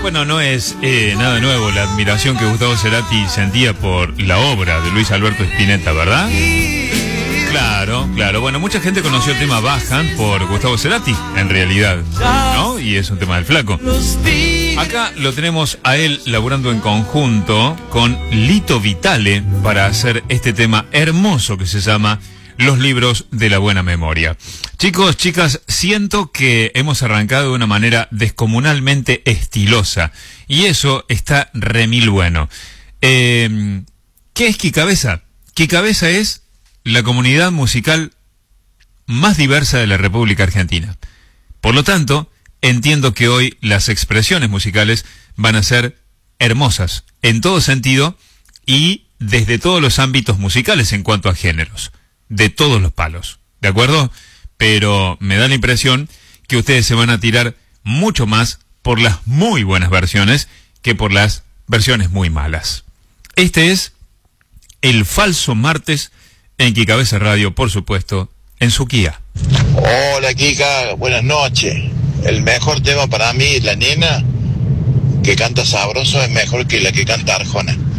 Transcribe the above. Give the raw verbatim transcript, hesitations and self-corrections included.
Bueno, no es eh, nada nuevo la admiración que Gustavo Cerati sentía por la obra de Luis Alberto Spinetta, ¿verdad? Claro, claro. Bueno, mucha gente conoció el tema Bajan por Gustavo Cerati, en realidad, ¿no? Y es un tema del Flaco. Acá lo tenemos a él laburando en conjunto con Lito Vitale para hacer este tema hermoso que se llama Los libros de la buena memoria. Chicos, chicas, siento que hemos arrancado de una manera descomunalmente estilosa y eso está remil bueno. Eh, ¿Qué es Quicabeza? Quicabeza es la comunidad musical más diversa de la República Argentina. Por lo tanto, entiendo que hoy las expresiones musicales van a ser hermosas en todo sentido y desde todos los ámbitos musicales en cuanto a géneros, de todos los palos, ¿de acuerdo? Pero me da la impresión que ustedes se van a tirar mucho más por las muy buenas versiones que por las versiones muy malas. Este es el falso martes en Quicabeza Radio, por supuesto, en su Kia. Hola Kika, buenas noches. El mejor tema para mí, La Nena, que canta sabroso, es mejor que la que canta Arjona.